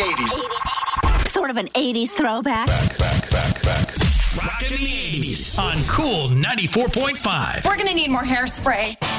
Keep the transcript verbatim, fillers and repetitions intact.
eighties. Sort of an eighties throwback. Back, back, back, back. Rockin' the eighties on Cool ninety-four point five. We're going to need more hairspray.